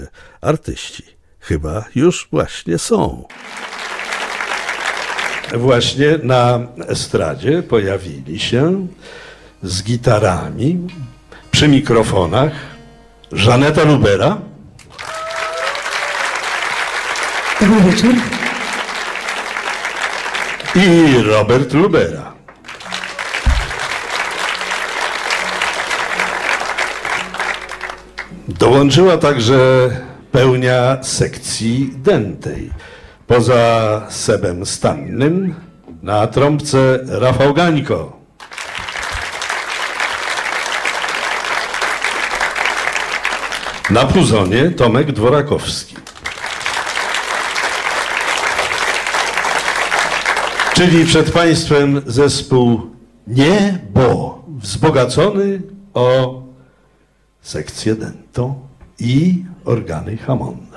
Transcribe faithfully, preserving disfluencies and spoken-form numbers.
Artyści chyba już właśnie są. Właśnie na estradzie pojawili się z gitarami przy mikrofonach Żaneta Lubera. Dobry wieczór. I Robert Lubera. Dołączyła także pełnia sekcji dętej. Poza Sebem Stannym na trąbce Rafał Gańko. Na puzonie Tomek Dworakowski. Czyli przed Państwem zespół Nie, bo wzbogacony o sekcję dętą i organy Hammonda.